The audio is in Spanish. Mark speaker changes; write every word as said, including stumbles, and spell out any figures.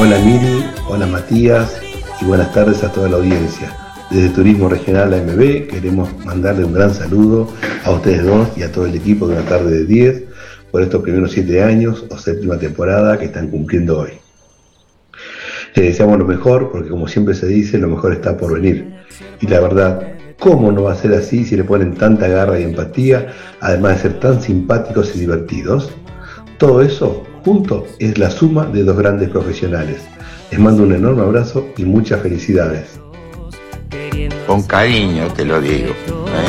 Speaker 1: Hola Miri, hola Matías y buenas tardes a toda la audiencia. Desde Turismo Regional A M B queremos mandarle un gran saludo a ustedes dos y a todo el equipo de Una Tarde de diez por estos primeros siete años o séptima temporada que están cumpliendo hoy. Les deseamos lo mejor porque, como siempre se dice, lo mejor está por venir. Y la verdad, ¿cómo no va a ser así si le ponen tanta garra y empatía, además de ser tan simpáticos y divertidos? Todo eso, junto, es la suma de dos grandes profesionales. Les mando un enorme abrazo y muchas felicidades.
Speaker 2: Con cariño te lo digo, ¿eh?